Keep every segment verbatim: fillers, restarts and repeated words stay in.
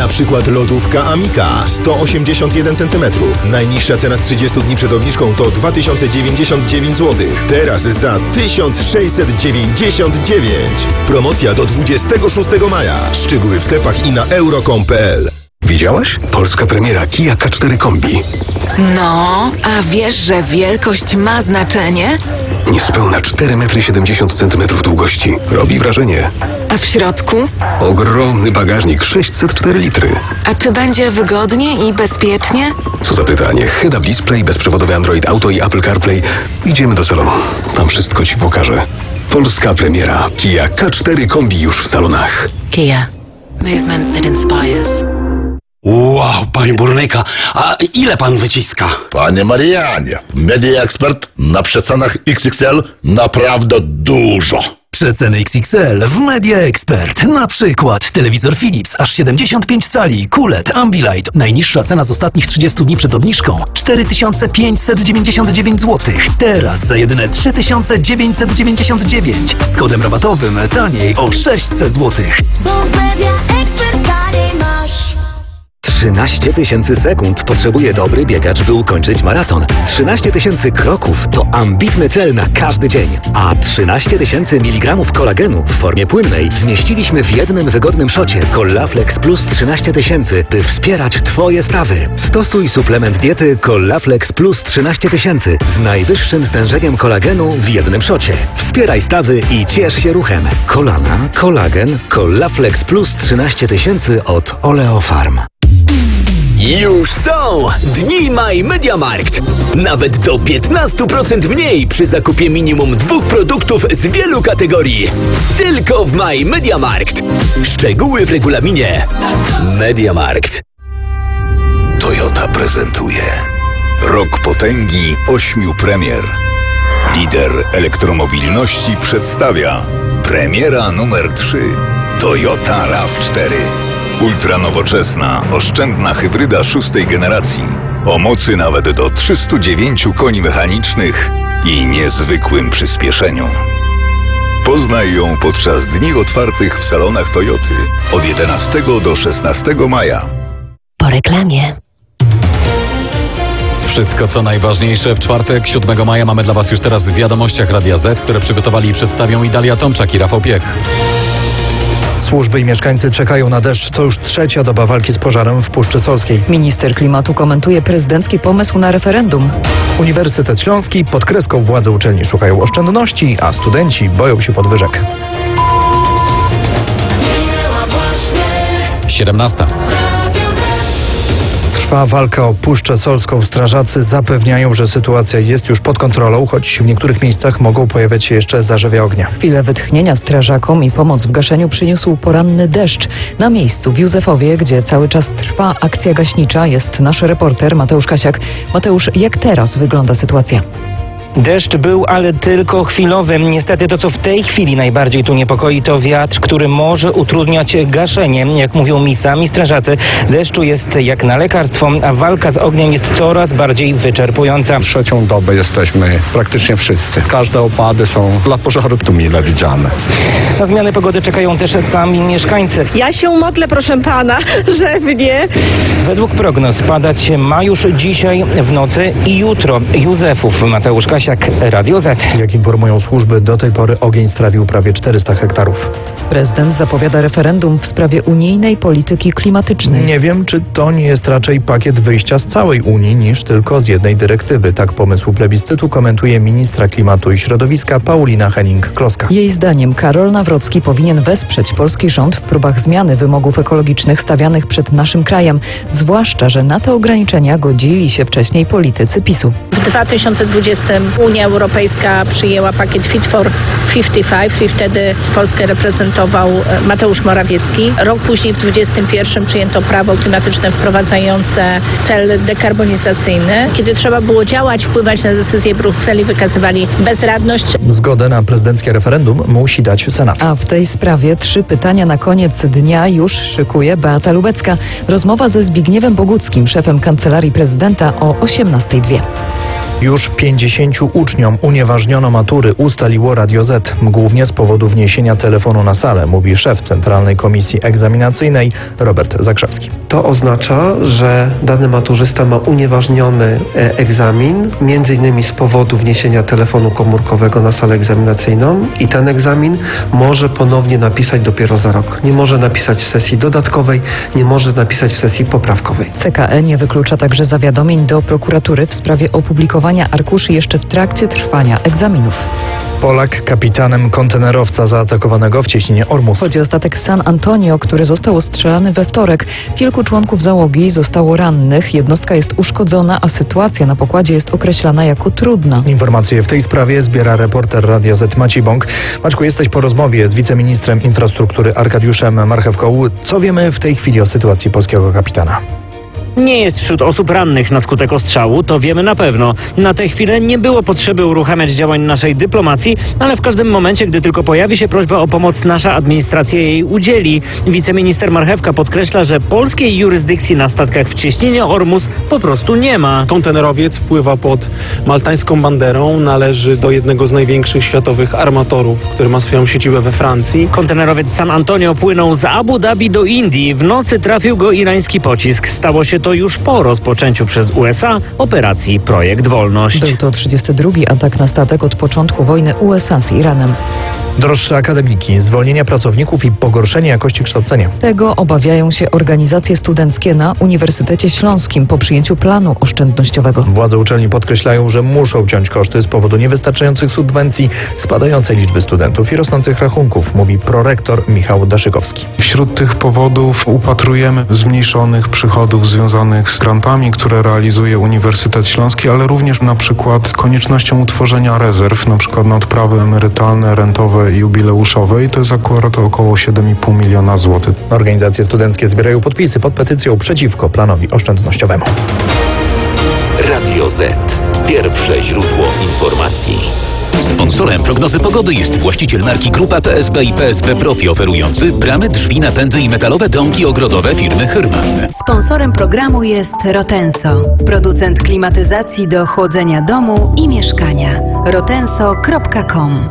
przykład lodówka Amika sto osiemdziesiąt jeden centymetrów. Najniższa cena z trzydziestu dni przed obniżką to dwa tysiące dziewięćdziesiąt dziewięć złotych. Teraz za tysiąc sześćset dziewięćdziesiąt dziewięć. Promocja do dwudziestego szóstego maja. Szczegóły w sklepach i na euro kropka com kropka p l. Widziałaś? Polska premiera Kia K cztery Kombi. No, a wiesz, że wielkość ma znaczenie? Niespełna cztery metry siedemdziesiąt centymetrów długości. Robi wrażenie. A w środku? Ogromny bagażnik, sześćset cztery litry. A czy będzie wygodnie i bezpiecznie? Co za pytanie. Head-up display, bezprzewodowy Android Auto i Apple CarPlay. Idziemy do salonu. Tam wszystko Ci pokażę. Polska premiera Kia K cztery Kombi już w salonach. Kia. Movement that inspires. Wow, panie burnyka, a ile pan wyciska? Panie Marianie, Media Expert na przecenach X X L naprawdę dużo. Przeceny X X L w Media Expert. Na przykład telewizor Philips aż siedemdziesiąt pięć cali, Q L E D, Ambilight. Najniższa cena z ostatnich trzydziestu dni przed obniżką cztery tysiące pięćset dziewięćdziesiąt dziewięć złotych. Teraz za jedyne trzy tysiące dziewięćset dziewięćdziesiąt dziewięć. Z kodem rabatowym taniej o sześćset złotych. Bo w Media Expert taniej masz. trzynaście tysięcy sekund potrzebuje dobry biegacz, by ukończyć maraton. trzynaście tysięcy kroków to ambitny cel na każdy dzień. A trzynaście tysięcy miligramów kolagenu w formie płynnej zmieściliśmy w jednym wygodnym szocie Collaflex Plus trzynaście tysięcy, by wspierać Twoje stawy. Stosuj suplement diety Collaflex Plus trzynaście tysięcy z najwyższym stężeniem kolagenu w jednym szocie. Wspieraj stawy i ciesz się ruchem. Kolana, kolagen, Collaflex Plus trzynaście tysięcy od Oleofarm. Już są Dni My MediaMarkt. Nawet do piętnaście procent mniej przy zakupie minimum dwóch produktów z wielu kategorii. Tylko w My MediaMarkt. Szczegóły w regulaminie. MediaMarkt. Toyota prezentuje Rok potęgi ośmiu premier. Lider elektromobilności przedstawia premiera numer trzy Toyota RAV cztery. Ultranowoczesna, oszczędna hybryda szóstej generacji o mocy nawet do trzystu dziewięciu koni mechanicznych i niezwykłym przyspieszeniu. Poznaj ją podczas dni otwartych w salonach Toyoty od jedenastego do szesnastego maja. Po reklamie. Wszystko co najważniejsze w czwartek, siódmego maja mamy dla Was już teraz w wiadomościach Radia Z, które przygotowali i przedstawią Idalia Tomczak i Rafał Piech. Służby i mieszkańcy czekają na deszcz. To już trzecia doba walki z pożarem w Puszczy Solskiej. Minister klimatu komentuje prezydencki pomysł na referendum. Uniwersytet Śląski pod kreską władze uczelni szukają oszczędności, a studenci boją się podwyżek. siedemnasta. Trwa walka o Puszczę Solską. Strażacy zapewniają, że sytuacja jest już pod kontrolą, choć w niektórych miejscach mogą pojawiać się jeszcze zarzewie ognia. Chwilę wytchnienia strażakom i pomoc w gaszeniu przyniósł poranny deszcz. Na miejscu w Józefowie, gdzie cały czas trwa akcja gaśnicza, jest nasz reporter Mateusz Kasiak. Mateusz, jak teraz wygląda sytuacja? Deszcz był, ale tylko chwilowy. Niestety to, co w tej chwili najbardziej tu niepokoi, to wiatr, który może utrudniać gaszenie. Jak mówią mi sami strażacy, deszczu jest jak na lekarstwo, a walka z ogniem jest coraz bardziej wyczerpująca. Trzecią dobę jesteśmy praktycznie wszyscy. Każde opady są dla pożaru tu mile widziane. Na zmianę pogody czekają też sami mieszkańcy. Ja się modlę, proszę pana, żeby nie. Według prognoz padać ma już dzisiaj w nocy i jutro. Józefów, Mateusz Kasiak, Radio Z. Jak informują służby, do tej pory ogień strawił prawie czterysta hektarów. Prezydent zapowiada referendum w sprawie unijnej polityki klimatycznej. Nie wiem, czy to nie jest raczej pakiet wyjścia z całej Unii niż tylko z jednej dyrektywy. Tak pomysł plebiscytu komentuje ministra klimatu i środowiska Paulina Henning-Kloska. Jej zdaniem Karol Nawrocki powinien wesprzeć polski rząd w próbach zmiany wymogów ekologicznych stawianych przed naszym krajem, zwłaszcza że na te ograniczenia godzili się wcześniej politycy PiSu. W dwa tysiące dwudziestym Unia Europejska przyjęła pakiet Fit for pięćdziesiąt pięć i wtedy Polskę reprezentował Mateusz Morawiecki. Rok później w dwudziestym pierwszym przyjęto prawo klimatyczne wprowadzające cel dekarbonizacyjny. Kiedy trzeba było działać, wpływać na decyzje Brukseli, wykazywali bezradność. Zgodę na prezydenckie referendum musi dać Senat. A w tej sprawie trzy pytania na koniec dnia już szykuje Beata Lubecka. Rozmowa ze Zbigniewem Boguckim, szefem Kancelarii Prezydenta o osiemnastej zero dwa. Już pięćdziesięciu uczniom unieważniono matury, ustaliło Radio Z. Głównie z powodu wniesienia telefonu na salę, mówi szef Centralnej Komisji Egzaminacyjnej Robert Zakrzewski. To oznacza, że dany maturzysta ma unieważniony egzamin, między innymi z powodu wniesienia telefonu komórkowego na salę egzaminacyjną i ten egzamin może ponownie napisać dopiero za rok. Nie może napisać w sesji dodatkowej, nie może napisać w sesji poprawkowej. C K E nie wyklucza także zawiadomień do prokuratury w sprawie opublikowania arkuszy jeszcze w trakcie trwania egzaminów. Polak kapitanem kontenerowca zaatakowanego w cieśninie Ormus. Chodzi o statek San Antonio, który został ostrzelany we wtorek. Kilku członków załogi zostało rannych, jednostka jest uszkodzona, a sytuacja na pokładzie jest określana jako trudna. Informacje w tej sprawie zbiera reporter Radia Z Maciej Bąk. Maćku, jesteś po rozmowie z wiceministrem infrastruktury Arkadiuszem Marchewką. Co wiemy w tej chwili o sytuacji polskiego kapitana? Nie jest wśród osób rannych na skutek ostrzału, to wiemy na pewno. Na tę chwilę nie było potrzeby uruchamiać działań naszej dyplomacji, ale w każdym momencie, gdy tylko pojawi się prośba o pomoc, nasza administracja jej udzieli. Wiceminister Marchewka podkreśla, że polskiej jurysdykcji na statkach w cieśninie Ormus po prostu nie ma. Kontenerowiec pływa pod maltańską banderą, należy do jednego z największych światowych armatorów, który ma swoją siedzibę we Francji. Kontenerowiec San Antonio płynął z Abu Dhabi do Indii. W nocy trafił go irański pocisk. Stało się to już po rozpoczęciu przez U S A operacji Projekt Wolność. Był to trzydziesty drugi atak na statek od początku wojny U S A z Iranem. Droższe akademiki, zwolnienia pracowników i pogorszenie jakości kształcenia. Tego obawiają się organizacje studenckie na Uniwersytecie Śląskim po przyjęciu planu oszczędnościowego. Władze uczelni podkreślają, że muszą ciąć koszty z powodu niewystarczających subwencji, spadającej liczby studentów i rosnących rachunków, mówi prorektor Michał Daszykowski. Wśród tych powodów upatrujemy zmniejszonych przychodów związanych z grantami, które realizuje Uniwersytet Śląski, ale również na przykład koniecznością utworzenia rezerw, na przykład na odprawy emerytalne, rentowe i jubileuszowe i to jest akurat około siedem i pół miliona złotych. Organizacje studenckie zbierają podpisy pod petycją przeciwko planowi oszczędnościowemu. Radio Z. Pierwsze źródło informacji. Sponsorem prognozy pogody jest właściciel marki Grupa P S B i P S B Profi, oferujący bramy, drzwi, napędy i metalowe domki ogrodowe firmy Hyrman. Sponsorem programu jest Rotenso, producent klimatyzacji do chłodzenia domu i mieszkania. rotenso kropka com.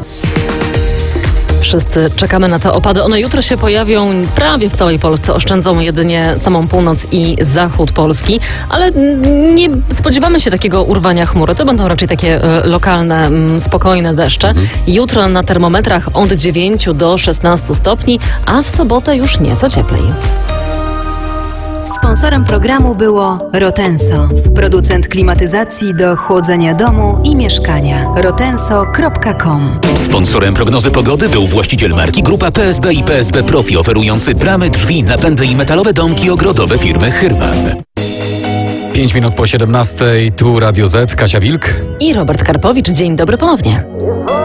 Wszyscy czekamy na te opady. One jutro się pojawią prawie w całej Polsce. Oszczędzą jedynie samą północ i zachód Polski, ale nie spodziewamy się takiego urwania chmury. To będą raczej takie e, lokalne, m, spokojne deszcze. Mhm. Jutro na termometrach od dziewięciu do szesnastu stopni, a w sobotę już nieco cieplej. Sponsorem programu było Rotenso, producent klimatyzacji do chłodzenia domu i mieszkania. rotenso kropka com. Sponsorem prognozy pogody był właściciel marki Grupa P S B i P S B Profi, oferujący bramy, drzwi, napędy i metalowe domki ogrodowe firmy Hyrman. Pięć minut po siedemnastej, tu Radio Z, Kasia Wilk i Robert Karpowicz. Dzień dobry ponownie.